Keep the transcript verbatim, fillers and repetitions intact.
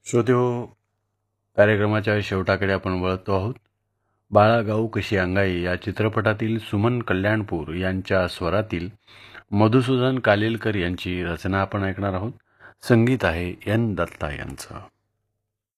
श्रोतेहो, कार्यक्रमाच्या शेवटाकडे आपण वळतो आहोत. बाळा गाऊ कशी अंगाई या चित्रपटातील सुमन कल्याणपूर यांच्या स्वरातील मधुसूदन कालेलकर यांची रचना आपण ऐकणार आहोत. संगीत आहे एन दत्ता यांचं.